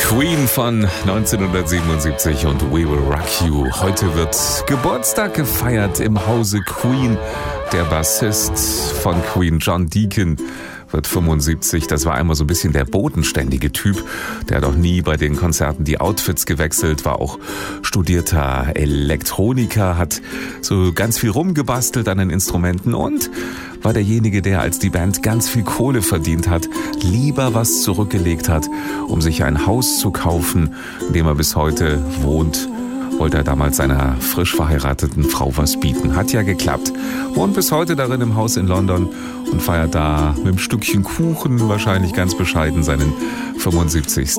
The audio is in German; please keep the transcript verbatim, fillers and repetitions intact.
Queen von neunzehnhundertsiebenundsiebzig und We Will Rock You. Heute wird Geburtstag gefeiert im Hause Queen. Der Bassist von Queen, John Deacon, wird fünfundsiebzig. Das war einmal so ein bisschen der bodenständige Typ. Der hat auch nie bei den Konzerten die Outfits gewechselt, war auch studierter Elektroniker, hat so ganz viel rumgebastelt an den Instrumenten und war derjenige, der, als die Band ganz viel Kohle verdient hat, lieber was zurückgelegt hat, um sich ein Haus zu kaufen, in dem er bis heute wohnt. Wollte er damals seiner frisch verheirateten Frau was bieten. Hat ja geklappt. Wohnt bis heute darin im Haus in London und feiert da mit einem Stückchen Kuchen, wahrscheinlich ganz bescheiden, seinen fünfundsiebzigsten